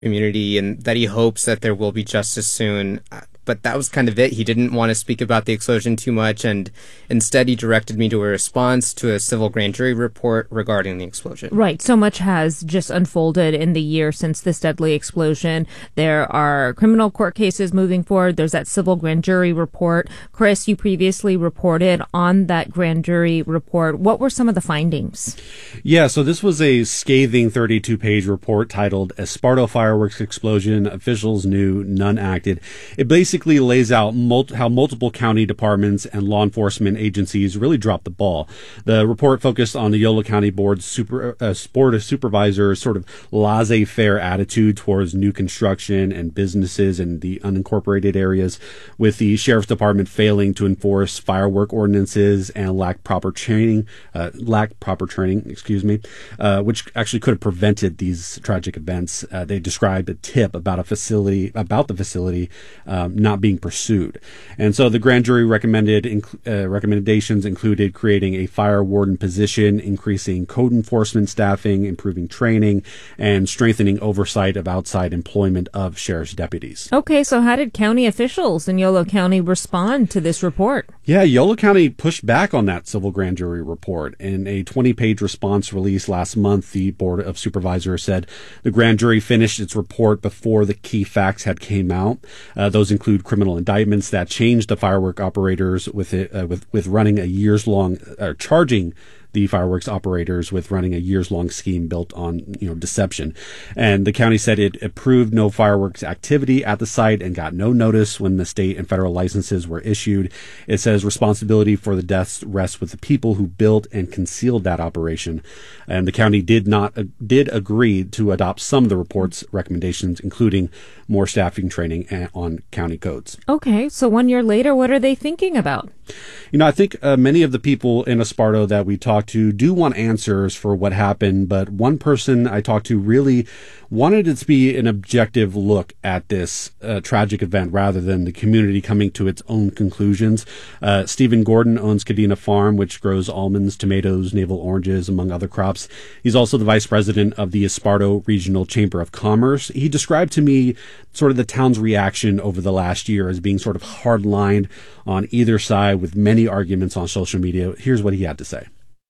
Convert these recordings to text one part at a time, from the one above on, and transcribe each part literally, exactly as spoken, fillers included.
community and that he hopes that there will be justice soon. But that was kind of it. He didn't want to speak about the explosion too much, and instead he directed me to a response to a civil grand jury report regarding the explosion. Right. So much has just unfolded in the year since this deadly explosion. There are criminal court cases moving forward. There's that civil grand jury report. Chris, you previously reported on that grand jury report. What were some of the findings? Yeah, so this was a scathing thirty-two page report titled Esparto Fireworks Explosion, Officials Knew, None Acted. It basically basically lays out mul- how multiple county departments and law enforcement agencies really dropped the ball. The report focused on the Yolo County Board's super, uh, Board of Supervisors' sort of laissez-faire attitude towards new construction and businesses in the unincorporated areas, with the Sheriff's Department failing to enforce firework ordinances and lack proper training, uh, lack proper training, excuse me, uh, which actually could have prevented these tragic events. Uh, they described a tip about a facility, about the facility, um, not being pursued. And so the grand jury recommended inc- uh, recommendations included creating a fire warden position, increasing code enforcement staffing, improving training, and strengthening oversight of outside employment of sheriff's deputies. Okay, so how did county officials in Yolo County respond to this report? Yeah, Yolo County pushed back on that civil grand jury report. In a twenty page response released last month, the Board of Supervisors said the grand jury finished its report before the key facts had came out. Uh, those include criminal indictments that changed the firework operators with it, uh, with with running a years long, uh, charging the fireworks operators with running a years-long scheme built on, you know, deception. And the county said it approved no fireworks activity at the site and got no notice when the state and federal licenses were issued. It says responsibility for the deaths rests with the people who built and concealed that operation. And the county did not uh, did agree to adopt some of the report's recommendations, including more staffing training on county codes. Okay, so one year later, what are they thinking about? You know, I think uh, many of the people in Esparto that we talked to do want answers for what happened, but one person I talked to really wanted it to be an objective look at this uh, tragic event rather than the community coming to its own conclusions. Uh, Stephen Gordon owns Cadena Farm, which grows almonds, tomatoes, navel oranges, among other crops. He's also the vice president of the Esparto Regional Chamber of Commerce. He described to me sort of the town's reaction over the last year as being sort of hard-lined on either side with many arguments on social media. Here's what he had to say.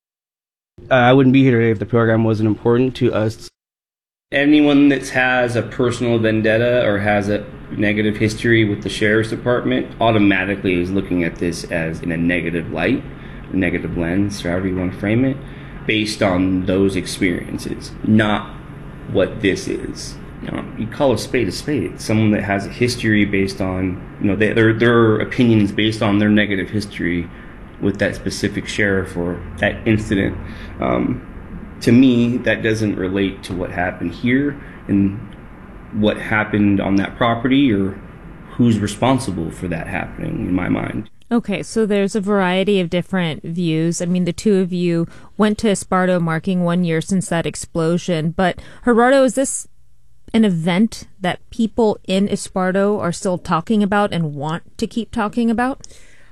Uh, I wouldn't be here today if the program wasn't important to us. Anyone that has a personal vendetta or has a negative history with the sheriff's department automatically is looking at this as in a negative light, a negative lens, however you want to frame it, based on those experiences, not what this is. You know, you call a spade a spade. Someone that has a history based on, you know, they, their their opinions based on their negative history with that specific sheriff or that incident. Um, to me, that doesn't relate to what happened here and what happened on that property or who's responsible for that happening, in my mind. Okay, so there's a variety of different views. I mean, the two of you went to Esparto marking one year since that explosion. But Gerardo, is this an event that people in Esparto are still talking about and want to keep talking about?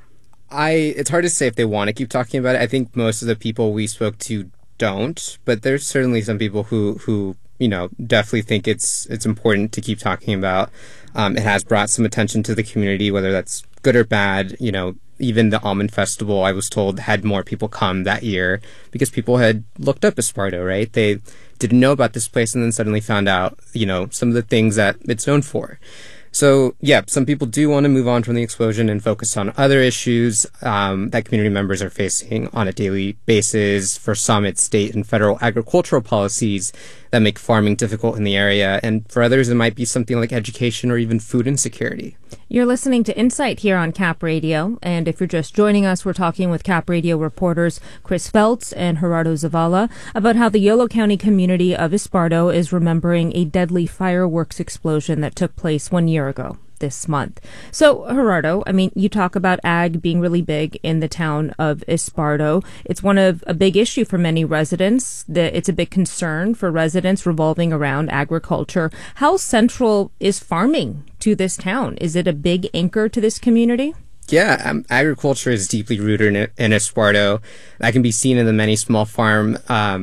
I it's hard to say if they want to keep talking about it. I think most of the people we spoke to don't, but there's certainly some people who, who you know, definitely think it's it's important to keep talking about. Um, it has brought some attention to the community, whether that's good or bad. You know, even the Almond Festival, I was told, had more people come that year because people had looked up Esparto, right? They didn't know about this place and then suddenly found out, you know, some of the things that it's known for. So, yeah, some people do want to move on from the explosion and focus on other issues um, that community members are facing on a daily basis. For some, it's state and federal agricultural policies that make farming difficult in the area. And for others, it might be something like education or even food insecurity. You're listening to Insight here on Cap Radio. And if you're just joining us, we're talking with Cap Radio reporters Chris Feltz and Gerardo Zavala about how the Yolo County community of Esparto is remembering a deadly fireworks explosion that took place one year ago this month. So, Gerardo, I mean, you talk about ag being really big in the town of Esparto. It's one of a big issue for many residents. The, it's a big concern for residents revolving around agriculture. How central is farming to this town? Is it a big anchor to this community? Yeah, um, agriculture is deeply rooted in, in Esparto. That can be seen in the many small farm um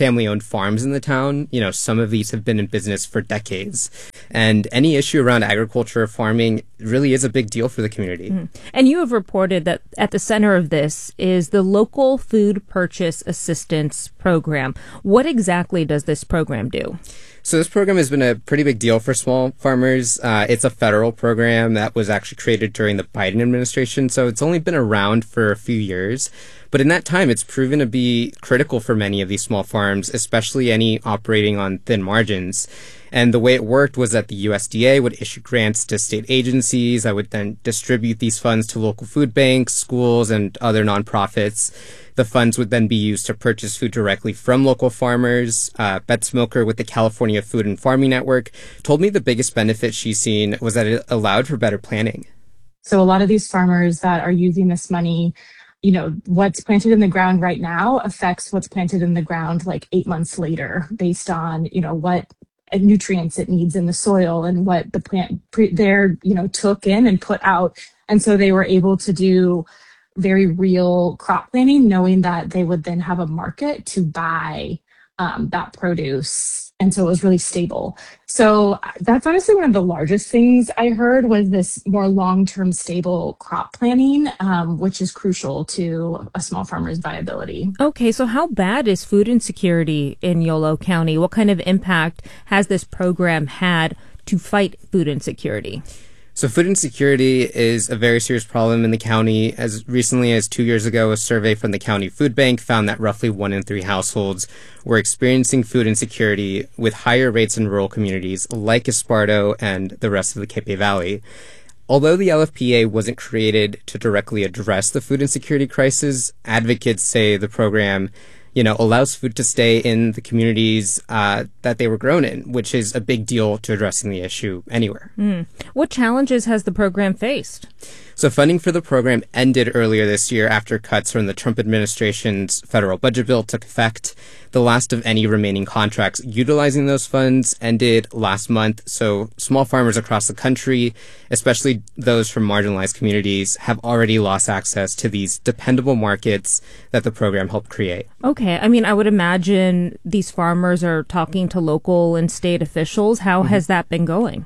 family-owned farms in the town. You know, some of these have been in business for decades. And any issue around agriculture or farming really is a big deal for the community. Mm. And you have reported that at the center of this is the Local Food Purchase Assistance Program. What exactly does this program do? So this program has been a pretty big deal for small farmers. Uh, it's a federal program that was actually created during the Biden administration, so it's only been around for a few years. But in that time, it's proven to be critical for many of these small farms, especially any operating on thin margins. And the way it worked was that the U S D A would issue grants to state agencies that would then distribute these funds to local food banks, schools, and other nonprofits. The funds would then be used to purchase food directly from local farmers. Uh, Beth Smoker with the California Food and Farming Network told me the biggest benefit she's seen was that it allowed for better planning. So a lot of these farmers that are using this money, you know, what's planted in the ground right now affects what's planted in the ground like eight months later based on, you know, what nutrients it needs in the soil and what the plant pre- there, you know, took in and put out. And so they were able to do very real crop planning, knowing that they would then have a market to buy um, that produce. And so it was really stable. So that's honestly one of the largest things I heard was this more long-term stable crop planning, um, which is crucial to a small farmer's viability. Okay, so how bad is food insecurity in Yolo County? What kind of impact has this program had to fight food insecurity? So food insecurity is a very serious problem in the county. As recently as two years ago, a survey from the county food bank found that roughly one in three households were experiencing food insecurity, with higher rates in rural communities like Esparto and the rest of the Capay Valley. Although the L F P A wasn't created to directly address the food insecurity crisis, advocates say the program you know, allows food to stay in the communities uh, that they were grown in, which is a big deal to addressing the issue anywhere. Mm. What challenges has the program faced? So funding for the program ended earlier this year after cuts from the Trump administration's federal budget bill took effect. The last of any remaining contracts utilizing those funds ended last month. So small farmers across the country, especially those from marginalized communities, have already lost access to these dependable markets that the program helped create. Okay. I mean, I would imagine these farmers are talking to local and state officials. How mm-hmm. has that been going?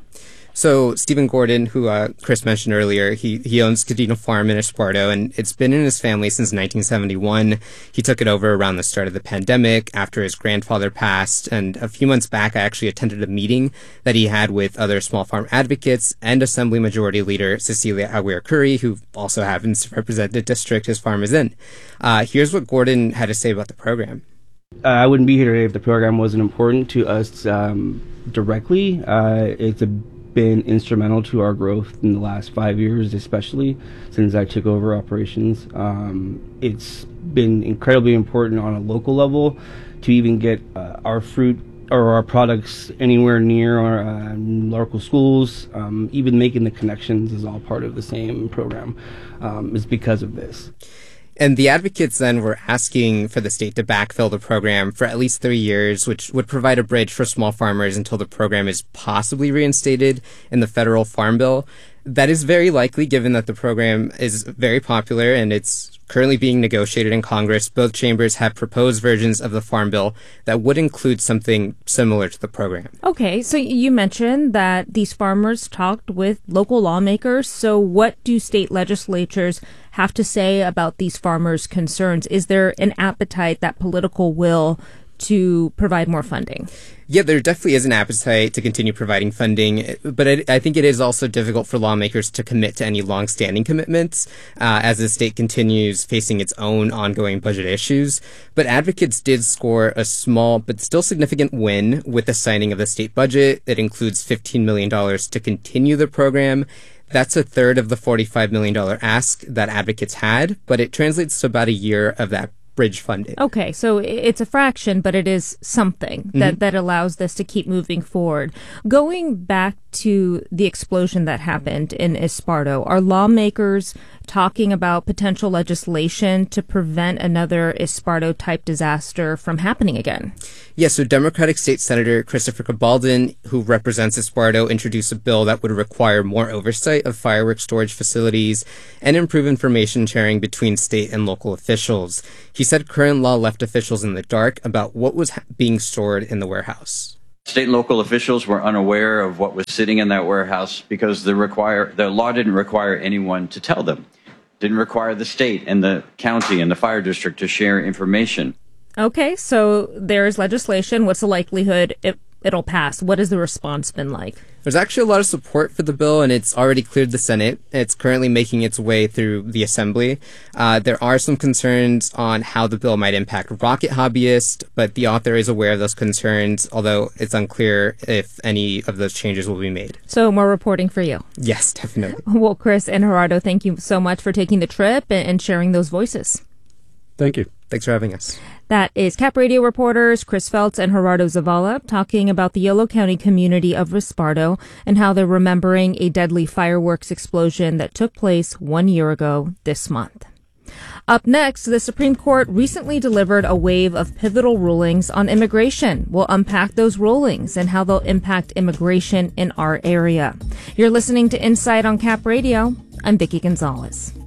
So Stephen Gordon, who uh, Chris mentioned earlier, he, he owns Cadino Farm in Esparto, and it's been in his family since nineteen seventy-one. He took it over around the start of the pandemic after his grandfather passed. And a few months back, I actually attended a meeting that he had with other small farm advocates and Assembly Majority Leader Cecilia Aguirre Curry, who also happens to represent the district his farm is in. Uh, here's what Gordon had to say about the program. Uh, I wouldn't be here today if the program wasn't important to us um, directly. Uh, it's a been instrumental to our growth in the last five years, especially since I took over operations. Um, it's been incredibly important on a local level to even get uh, our fruit or our products anywhere near our uh, local schools. Um, even making the connections is all part of the same program. Um, is because of this. And the advocates then were asking for the state to backfill the program for at least three years, which would provide a bridge for small farmers until the program is possibly reinstated in the federal farm bill. That is very likely, given that the program is very popular and it's currently being negotiated in Congress. Both chambers have proposed versions of the farm bill that would include something similar to the program. Okay, so you mentioned that these farmers talked with local lawmakers. So what do state legislatures have to say about these farmers' concerns? Is there an appetite, that political will, to provide more funding? Yeah, there definitely is an appetite to continue providing funding, but I, I think it is also difficult for lawmakers to commit to any long-standing commitments uh, as the state continues facing its own ongoing budget issues. But advocates did score a small but still significant win with the signing of the state budget. It includes fifteen million dollars to continue the program. That's a third of the forty-five million dollars ask that advocates had, but it translates to about a year of that bridge funding. Okay, so it's a fraction, but it is something that, mm-hmm. that allows this to keep moving forward. Going back to the explosion that happened in Esparto, are lawmakers talking about potential legislation to prevent another Esparto-type disaster from happening again? Yes, so Democratic State Senator Christopher Cabaldon, who represents Esparto, introduced a bill that would require more oversight of fireworks storage facilities and improve information sharing between state and local officials. He said current law left officials in the dark about what was being stored in the warehouse. State and local officials were unaware of what was sitting in that warehouse because the require the law didn't require anyone to tell them. Didn't require the state and the county and the fire district to share information. Okay, so there's legislation. What's the likelihood it, it'll pass? What has the response been like? There's actually a lot of support for the bill, and it's already cleared the Senate. It's currently making its way through the Assembly. Uh, there are some concerns on how the bill might impact rocket hobbyists, but the author is aware of those concerns, although it's unclear if any of those changes will be made. So more reporting for you. Yes, definitely. Well, Chris and Gerardo, thank you so much for taking the trip and sharing those voices. Thank you. Thanks for having us. That is Cap Radio reporters Chris Feltz and Gerardo Zavala talking about the Yolo County community of Esparto and how they're remembering a deadly fireworks explosion that took place one year ago this month. Up next, the Supreme Court recently delivered a wave of pivotal rulings on immigration. We'll unpack those rulings and how they'll impact immigration in our area. You're listening to Insight on Cap Radio. I'm Vicki Gonzalez.